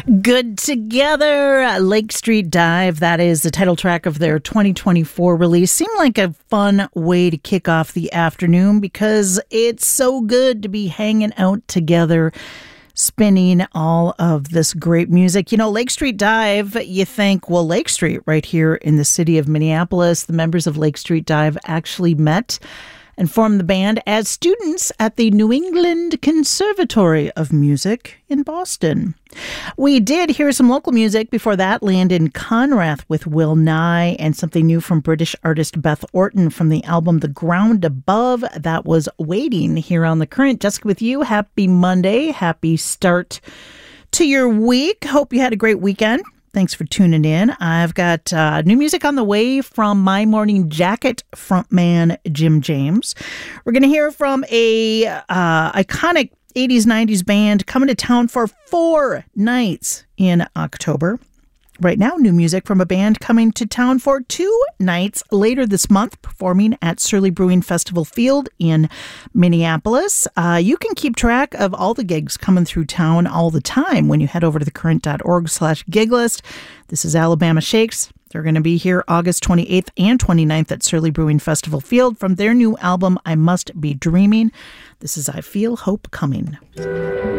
Good Together, Lake Street Dive. That is the title track of their 2024 release. Seemed like a fun way to kick off the afternoon because it's so good to be hanging out together, spinning all of this great music. You know, Lake Street Dive, you think, well, Lake Street right here in the city of Minneapolis. The members of Lake Street Dive actually met and formed the band as students at the New England Conservatory of Music in Boston. We did hear some local music before that, Landon Conrath with Will Nye, and something new from British artist Beth Orton from the album The Ground Above. That was Waiting here on The Current. Jessica with you. Happy Monday. Happy start to your week. Hope you had a great weekend. Thanks for tuning in. I've got new music on the way from My Morning Jacket frontman Jim James. We're going to hear from a iconic 80s, 90s band coming to town for 4 nights in October. Right now, new music from a band coming to town for 2 nights later this month, performing at Surly Brewing Festival Field in Minneapolis. You can keep track of all the gigs coming through town all the time when you head over to thecurrent.org/gig list. This is Alabama Shakes. They're going to be here August 28th and 29th at Surly Brewing Festival Field from their new album, I Must Be Dreaming. This is I Feel Hope Coming.